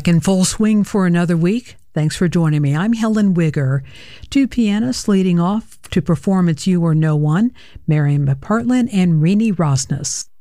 Back in full swing for another week. Thanks for joining me. I'm Helen Wigger. Two pianists leading off to perform It's You or No One, Marian McPartland and Renee Rosnes.